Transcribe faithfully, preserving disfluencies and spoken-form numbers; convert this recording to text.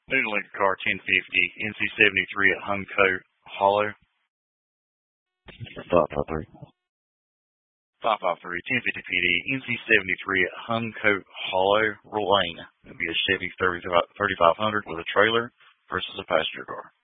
New Lincoln car ten fifty, N C seventy-three at Huncoat Hollow. five five three. five five three, ten fifty P D, N C seventy-three at Huncoat Hollow, Rural Lane. It'll be a Chevy thirty-five hundred with a trailer versus a passenger car.